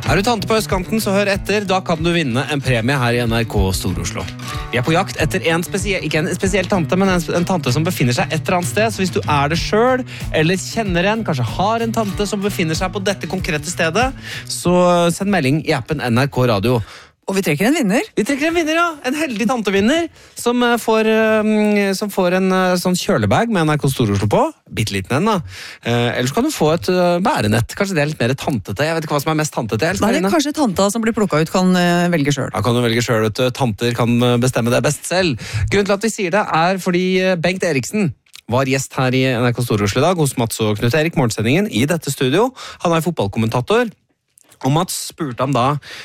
Er du tante på østkanten, så hør etter. Da kan du vinne en premie her i NRK Stor-Oslo. Vi er på jakt etter ikke en spesiell tante, men en tante som befinner seg et eller annet sted. Så hvis du er det selv, eller kjenner en, kanskje har en tante som befinner seg på dette konkrete stedet, så send melding i appen NRK Radio. Og vi trekker en vinner. Vi trekker en vinner, ja. En heldig tantevinner som får en sånn kjølebag med NRK Stor-Oslo på. Bitteliten en, da. Ellers kan du få et bærenett. Kanskje det er litt mer tantete. Jeg vet ikke hva som er mest tantete. Nei, det er kanskje tanta som blir plukket ut kan velge selv. Ja, kan du velge selv. Tanter kan bestemme det best selv. Grunnen til at vi sier det er fordi Bengt Eriksen var gjest her i NRK Stor-Oslo i dag hos Mats og Knut Erik, morgensendingen, i dette studio. Han er fotballkommentator. Og Mats spurte ham da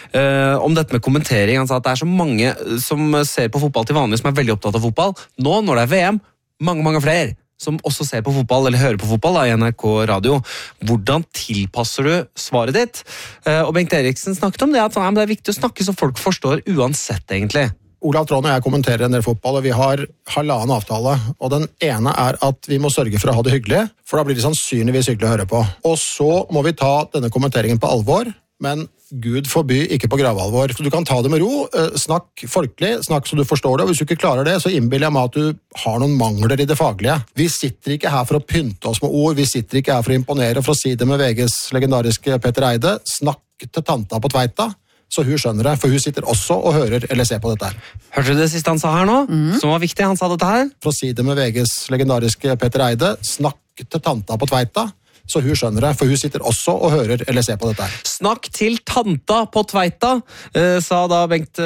om dette med kommentering. Han sa at det er så mange som ser på fotball til vanlig som er veldig opptatt av fotball. Nå, når det er VM, mange flere som også ser på fotball eller hører på fotball da, i NRK Radio. Hvordan tilpasser du svaret ditt? Og Bengt Eriksen snakket om det, at det er viktig å snakke så folk forstår uansett egentlig. Olav Tråden og jeg kommenterer en del fotball, og vi har 1,5 avtale. Og den ene er at vi må sørge for å ha det hyggelig, for da blir det sannsynligvis hyggelig å høre på. Og så må vi ta denne kommenteringen på alvor, men Gud forby ikke på gravalvor. Så du kan ta det med ro, snakk folkelig, snakk så du forstår det, og hvis du ikke klarer det, så innbiller jeg meg at du har noen mangler i det faglige. Vi sitter ikke her for å pynte oss med ord, vi sitter ikke her for å imponere, og for å si det med VGs legendariske Petter Eide, snakk til tanta på Tveita, så hun skjønner det, for hun sitter også og hører eller ser på dette her. Hørte du det siste han sa her nå? Som var viktig, han sa dette her? For å si det med VGs legendariske Petter Eide, snakk til tanta på Tveita, så hun skjønner det, for hun sitter også og hører eller ser på dette her. Snakk til tanta på Tveita, sa da Bengt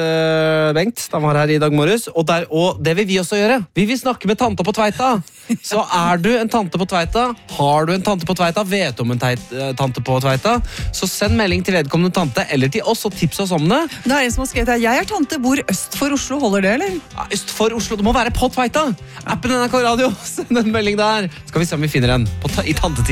da var her i dag morges, og det vil vi også gjøre. Vi vil snakke med tanta på Tveita. Så er du en tante på Tveita, har du en tante på Tveita, vet du om en tante på Tveita, så send melding til vedkommende tante, eller til oss, og tips oss om det. Det er en som har skrevet her, jeg er tante, bor øst for Oslo, holder det, eller? Ja, øst for Oslo, det må være på Tveita. Appen NRK Radio, send en melding der. Skal vi se om vi finner en i tantetid.